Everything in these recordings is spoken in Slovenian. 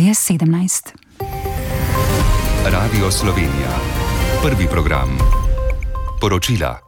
je 17. Radio Slovenija. Prvi program. Poročila.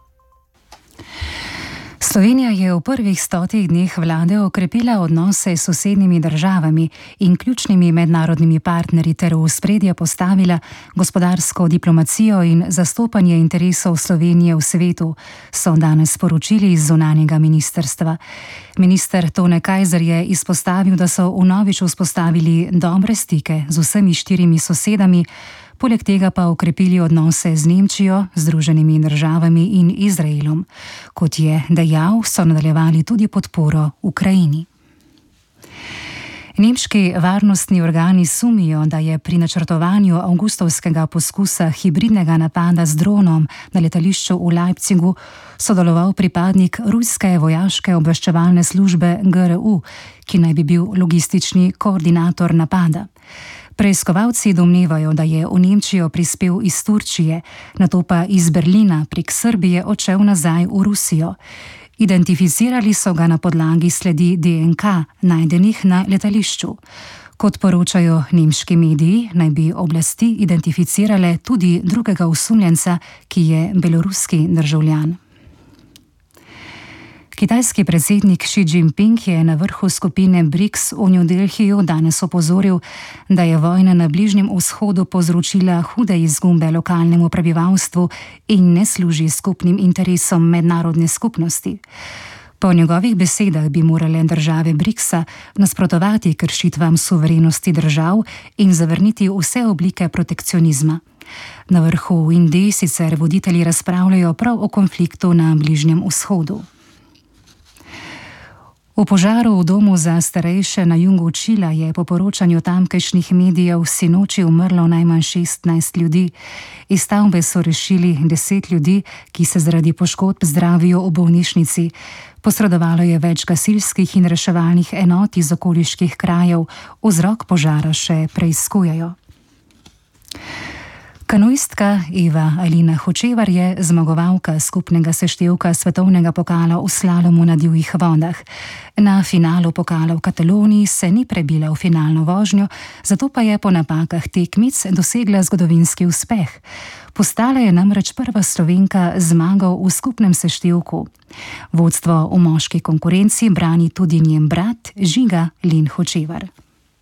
Slovenija je v prvih 100 dneh vlade okrepila odnose s sosednjimi državami in ključnimi mednarodnimi partnerji ter v ospredje postavila gospodarsko diplomacijo in zastopanje interesov Slovenije v svetu, so danes sporočili iz zunanjega ministrstva. Minister Tone Kajzer je izpostavil, da so vnovič vzpostavili dobre stike z vsemi 4 sosedami, poleg tega pa okrepili odnose z Nemčijo, Združenimi državami in Izraelom. Kot je dejal, so nadaljevali tudi podporo Ukrajini. Nemški varnostni organi sumijo, da je pri načrtovanju avgustovskega poskusa hibridnega napada z dronom na letališču v Leipzigu sodeloval pripadnik ruske vojaške obveščevalne službe GRU, ki naj bi bil logistični koordinator napada. Preiskovalci domnevajo, da je v Nemčijo prispel iz Turčije, nato pa iz Berlina prek Srbije odšel nazaj v Rusijo. Identificirali so ga na podlagi sledi DNK, najdenih na letališču. Kot poročajo nemški mediji, naj bi oblasti identificirale tudi drugega osumljenca, ki je beloruski državljan. Kitajski predsednik Xi Jinping je na vrhu skupine BRICS v New Delhiju danes opozoril, da je vojna na Bližnjem vzhodu povzročila hude izgube lokalnemu prebivalstvu in ne služi skupnim interesom mednarodne skupnosti. Po njegovih besedah bi morale države BRICS-a nasprotovati kršitvam suverenosti držav in zavrniti vse oblike protekcionizma. Na vrhu v Indiji sicer voditelji razpravljajo prav o konfliktu na Bližnjem vzhodu. V požaru v domu za starejše na jugu Čila je po poročanju tamkajšnjih medijev sinoči umrlo najmanj 16 ljudi. Iz stavbe so rešili 10 ljudi, ki se zaradi poškodb zdravijo v bolnišnici. Posredovalo je več gasilskih in reševalnih enot iz okoliških krajev. Vzrok požara še preiskujejo. Kanuistka Eva Alina Hočevar je zmagovalka skupnega seštevka svetovnega pokala v slalomu na divjih vodah. Na finalu pokala v Kataloniji se ni prebila v finalno vožnjo, zato pa je po napakah tekmic dosegla zgodovinski uspeh. Postala je namreč prva Slovenka z zmago v skupnem seštevku. Vodstvo v moški konkurenci brani tudi njen brat Žiga Lin Hočevar.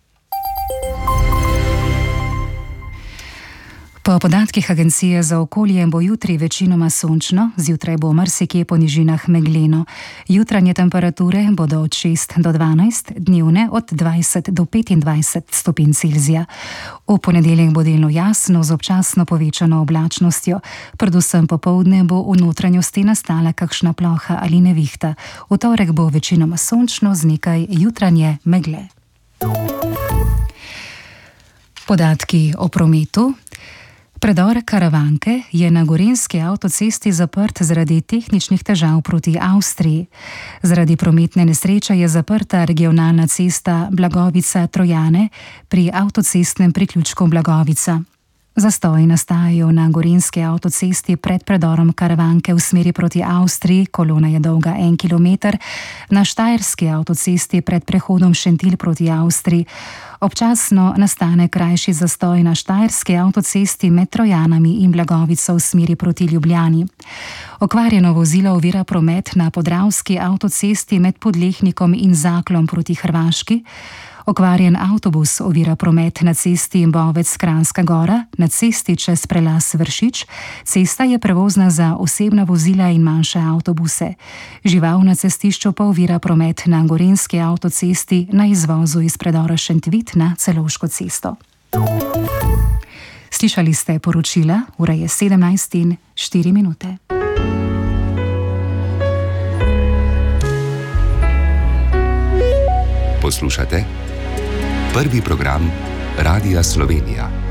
Po podatkih Agencije za okolje bo jutri večinoma sončno, zjutraj bo marsikje po nižinah megleno. Jutranje temperature bodo od 6 do 12, dnevne od 20 do 25 stopinj Celzija. V ponedeljek bo delno jasno z občasno povečano oblačnostjo, predvsem popoldne bo v notranjosti nastala kakšna ploha ali nevihta. V torek bo večinoma sončno z nekaj jutranje megle. Podatki o prometu. Predor Karavanke je na gorenjski avtocesti zaprt zaradi tehničnih težav proti Avstriji. Zaradi prometne nesreče je zaprta regionalna cesta Blagovica-Trojane pri avtocestnem priključku Blagovica. Zastoji nastajajo na gorenjski avtocesti pred predorom Karavanke v smeri proti Avstriji, kolona je dolga 1 kilometer, na štajerski avtocesti pred prehodom Šentilj proti Avstriji. Občasno nastane krajši zastoj na štajerski avtocesti med Trojanami in Blagovico v smeri proti Ljubljani. Okvarjeno vozilo ovira promet na podravski avtocesti med Podlehnikom in Zaklom proti Hrvaški. Okvarjen avtobus ovira promet na cesti Bovec-Kranjska Gora, na cesti čez prelaz Vršič. Cesta je prevozna za osebna vozila in manjše avtobuse. Žival na cestišču pa ovira promet na gorenjski avtocesti na izvozu iz predora Šentvit na Celovško cesto. Slišali ste poročila, ura je 17:04. Poslušate? Prvi program Radia Slovenija.